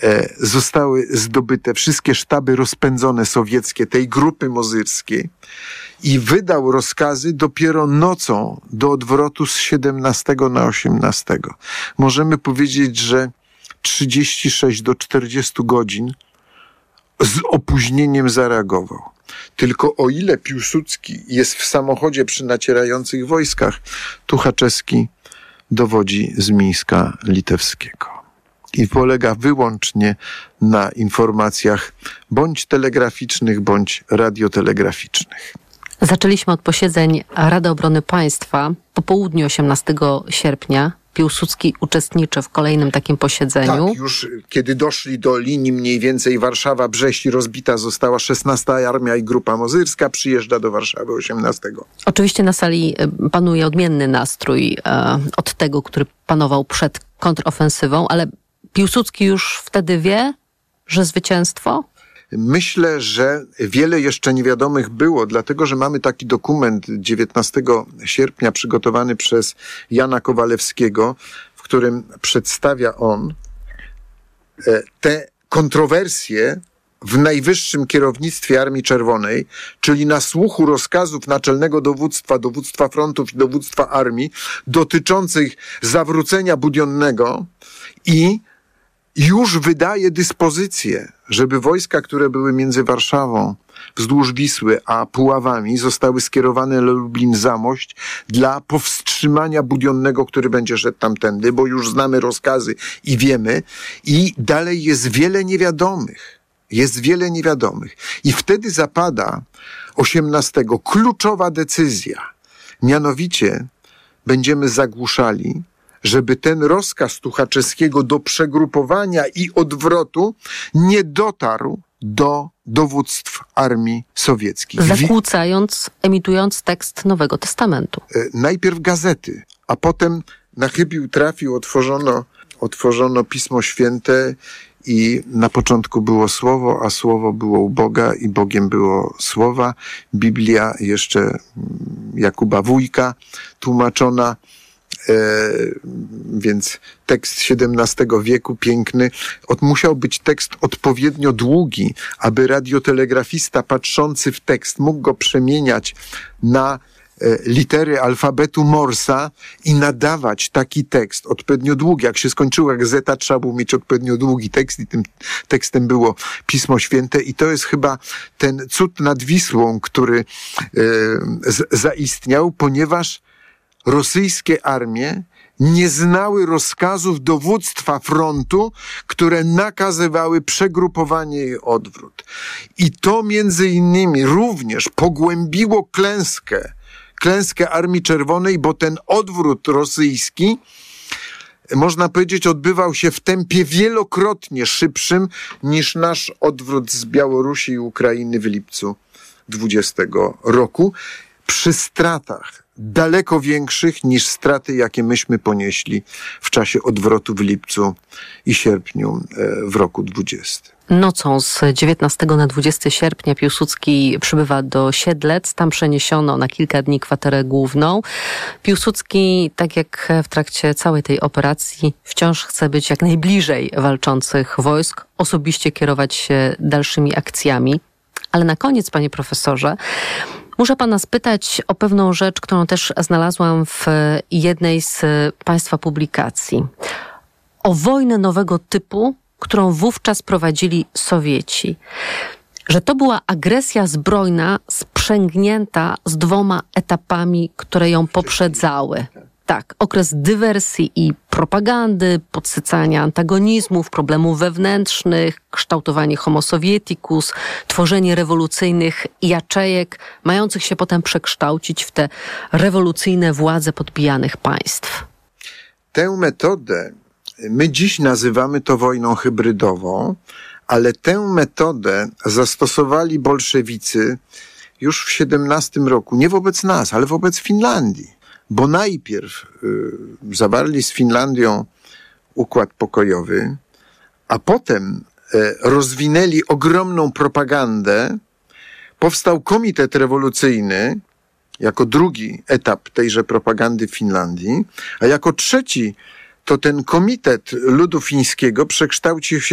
zostały zdobyte wszystkie sztaby rozpędzone sowieckie tej grupy mozyrskiej i wydał rozkazy dopiero nocą do odwrotu z 17 na 18. Możemy powiedzieć, że 36 do 40 godzin z opóźnieniem zareagował. Tylko o ile Piłsudski jest w samochodzie przy nacierających wojskach, Tuchaczewski dowodzi z Mińska Litewskiego. I polega wyłącznie na informacjach bądź telegraficznych, bądź radiotelegraficznych. Zaczęliśmy od posiedzeń Rady Obrony Państwa. Po południu 18 sierpnia Piłsudski uczestniczy w kolejnym takim posiedzeniu. Tak, już kiedy doszli do linii mniej więcej Warszawa-Brześć i rozbita została 16. Armia i Grupa Mozyrska, przyjeżdża do Warszawy 18. Oczywiście na sali panuje odmienny nastrój od tego, który panował przed kontrofensywą, ale Piłsudski już wtedy wie, że zwycięstwo? Myślę, że wiele jeszcze niewiadomych było, dlatego że mamy taki dokument 19 sierpnia przygotowany przez Jana Kowalewskiego, w którym przedstawia on te kontrowersje w najwyższym kierownictwie Armii Czerwonej, czyli na słuchu rozkazów naczelnego dowództwa frontów i dowództwa armii dotyczących zawrócenia Budionnego i już wydaje dyspozycję, żeby wojska, które były między Warszawą, wzdłuż Wisły, a Puławami, zostały skierowane na Lublin-Zamość dla powstrzymania Budionnego, który będzie szedł tamtędy, bo już znamy rozkazy i wiemy. I dalej jest wiele niewiadomych. I wtedy zapada 18 kluczowa decyzja. Mianowicie będziemy zagłuszali, żeby ten rozkaz Tuchaczewskiego do przegrupowania i odwrotu nie dotarł do dowództw armii sowieckich. Zakłócając, emitując tekst Nowego Testamentu. Najpierw gazety, a potem na chybił trafił, otworzono Pismo Święte i na początku było Słowo, a Słowo było u Boga i Bogiem było Słowa. Biblia jeszcze Jakuba Wójka tłumaczona, więc tekst XVII wieku piękny. Musiał być tekst odpowiednio długi, aby radiotelegrafista patrzący w tekst mógł go przemieniać na litery alfabetu Morsa i nadawać taki tekst odpowiednio długi. Jak się skończyła gazeta, trzeba było mieć odpowiednio długi tekst i tym tekstem było Pismo Święte i to jest chyba ten cud nad Wisłą, który zaistniał, ponieważ rosyjskie armie nie znały rozkazów dowództwa frontu, które nakazywały przegrupowanie i odwrót. I to między innymi również pogłębiło klęskę Armii Czerwonej, bo ten odwrót rosyjski, można powiedzieć, odbywał się w tempie wielokrotnie szybszym niż nasz odwrót z Białorusi i Ukrainy w lipcu 20 roku, przy stratach daleko większych niż straty, jakie myśmy ponieśli w czasie odwrotu w lipcu i sierpniu w roku 20. Nocą z 19 na 20 sierpnia Piłsudski przybywa do Siedlec. Tam przeniesiono na kilka dni kwaterę główną. Piłsudski, tak jak w trakcie całej tej operacji, wciąż chce być jak najbliżej walczących wojsk, osobiście kierować się dalszymi akcjami. Ale na koniec, panie profesorze, muszę pana spytać o pewną rzecz, którą też znalazłam w jednej z państwa publikacji. O wojnę nowego typu, którą wówczas prowadzili Sowieci. Że to była agresja zbrojna sprzęgnięta z 2 etapami, które ją poprzedzały. Tak, okres dywersji i propagandy, podsycania antagonizmów, problemów wewnętrznych, kształtowanie homo sovieticus, tworzenie rewolucyjnych jaczejek, mających się potem przekształcić w te rewolucyjne władze podbijanych państw. Tę metodę my dziś nazywamy to wojną hybrydową, ale tę metodę zastosowali bolszewicy już w 17 roku, nie wobec nas, ale wobec Finlandii. Bo najpierw zawarli z Finlandią układ pokojowy, a potem rozwinęli ogromną propagandę. Powstał Komitet Rewolucyjny jako drugi etap tejże propagandy w Finlandii, a jako trzeci to ten Komitet Ludu Fińskiego przekształcił się